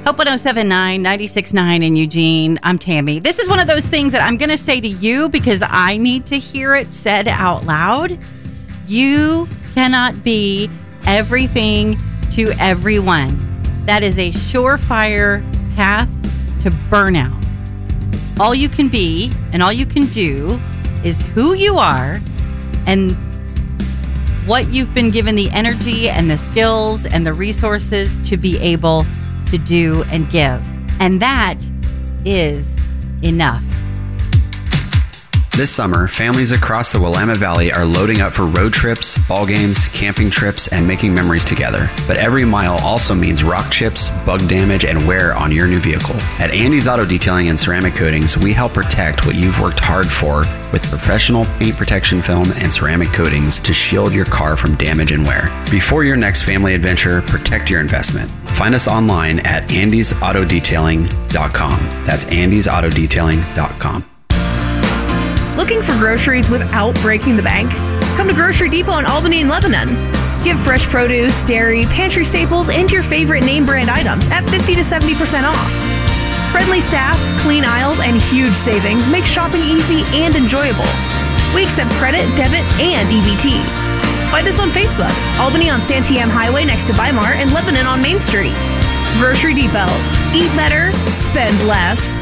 Hope 107.9, 96.9 in Eugene. I'm Tammy. This is one of those things that I'm going to say to you because I need to hear it said out loud. You cannot be everything to everyone. That is a surefire path to burnout. All you can be and all you can do is who you are and what you've been given the energy and the skills and the resources to be able to do and give. And that is enough. This summer, families across the Willamette Valley are loading up for road trips, ball games, camping trips, and making memories together. But every mile also means rock chips, bug damage, and wear on your new vehicle. At Andy's Auto Detailing and Ceramic Coatings, we help protect what you've worked hard for with professional paint protection film and ceramic coatings to shield your car from damage and wear. Before your next family adventure, protect your investment. Find us online at andysautodetailing.com. That's andysautodetailing.com. Looking for groceries without breaking the bank? Come to Grocery Depot in Albany and Lebanon. Get fresh produce, dairy, pantry staples, and your favorite name brand items at 50 to 70% off. Friendly staff, clean aisles, and huge savings make shopping easy and enjoyable. We accept credit, debit, and EBT. Find us on Facebook, Albany on Santiam Highway next to Weimar, and Lebanon on Main Street. Grocery Depot. Eat better, spend less.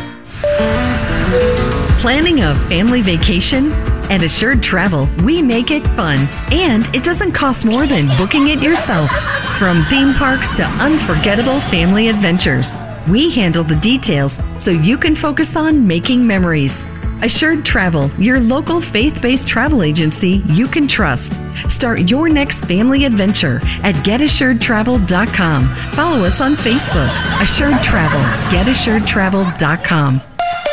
Planning a family vacation? At Assured Travel, we make it fun, and it doesn't cost more than booking it yourself. From theme parks to unforgettable family adventures, we handle the details so you can focus on making memories. Assured Travel, your local faith-based travel agency you can trust. Start your next family adventure at getassuredtravel.com. Follow us on Facebook. Assured Travel. getassuredtravel.com.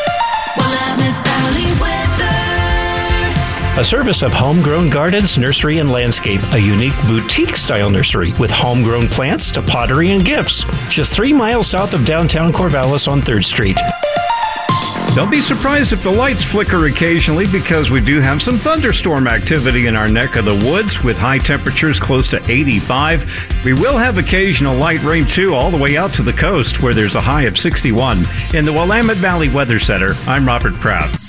A service of Homegrown Gardens, Nursery and Landscape, a unique boutique-style nursery with homegrown plants to pottery and gifts. Just 3 miles south of downtown Corvallis on 3rd Street. Don't be surprised if the lights flicker occasionally because we do have some thunderstorm activity in our neck of the woods with high temperatures close to 85. We will have occasional light rain too all the way out to the coast where there's a high of 61. In the Willamette Valley Weather Center, I'm Robert Pratt.